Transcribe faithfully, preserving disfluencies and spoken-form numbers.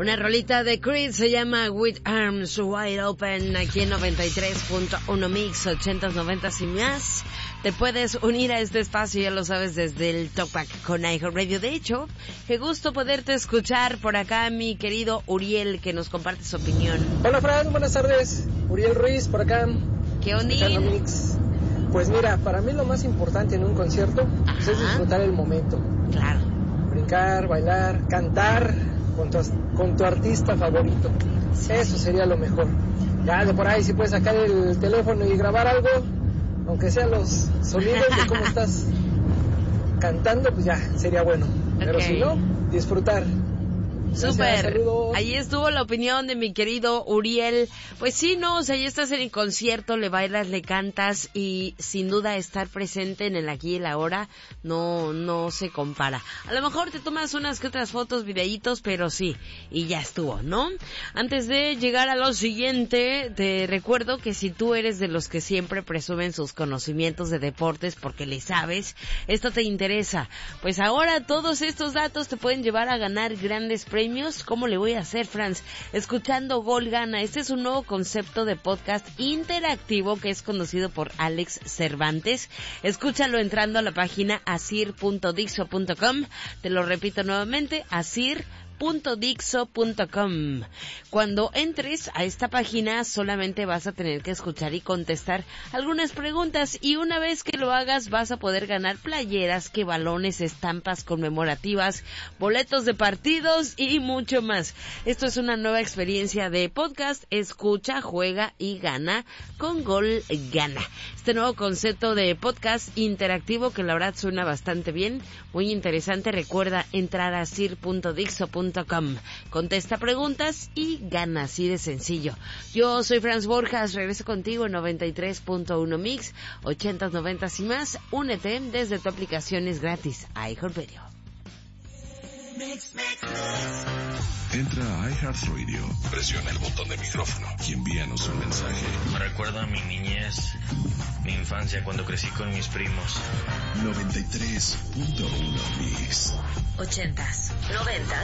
Una rolita de Creed se llama With Arms Wide Open, aquí en noventa y tres punto uno Mix, ochentas, noventas y más. Te puedes unir a este espacio, ya lo sabes, desde el Talkback con iHeartRadio. De hecho, qué gusto poderte escuchar por acá, mi querido Uriel, que nos comparte su opinión. Hola, Fran, buenas tardes. Uriel Ruiz, por acá. ¿Qué onda? Mix. Pues mira, para mí lo más importante en un concierto pues, es disfrutar el momento. Claro. Brincar, bailar, cantar con tu, con tu artista favorito. Sí. Eso sería lo mejor. Ya de por ahí si puedes sacar el teléfono y grabar algo, aunque sean los sonidos de cómo estás cantando, pues ya sería bueno. Okay. Pero si no, disfrutar. Súper, ahí estuvo la opinión de mi querido Uriel. Pues sí, no, o sea, ya estás en el concierto, le bailas, le cantas y sin duda estar presente en el aquí y el ahora no, no se compara. A lo mejor te tomas unas que otras fotos, videitos, pero sí, y ya estuvo, ¿no? Antes de llegar a lo siguiente, te recuerdo que si tú eres de los que siempre presumen sus conocimientos de deportes porque le sabes, esto te interesa. Pues ahora todos estos datos te pueden llevar a ganar grandes premios. ¿Cómo le voy a hacer, Franz? Escuchando Gol Gana. Este es un nuevo concepto de podcast interactivo que es conducido por Alex Cervantes. Escúchalo entrando a la página asir punto dixo punto com. Te lo repito nuevamente, asir punto dixo punto com. Cuando entres a esta página solamente vas a tener que escuchar y contestar algunas preguntas y una vez que lo hagas vas a poder ganar playeras, que balones, estampas conmemorativas, boletos de partidos y mucho más. Esto es una nueva experiencia de podcast. Escucha, juega y gana con Gol Gana. Este nuevo concepto de podcast interactivo que la verdad suena bastante bien, muy interesante. Recuerda entrar a asir punto dixo punto com. Contesta preguntas y gana, así de sencillo. Yo soy Franz Borjas, regreso contigo en noventa y tres punto uno Mix, ochentas, noventas y más. Únete desde tu aplicación, es gratis, iHeartRadio. Entra a iHeartRadio, presiona el botón de micrófono y envíanos un mensaje. Me recuerda a mi niñez, mi infancia cuando crecí con mis primos. noventa y tres punto uno Mix. Ochentas, noventas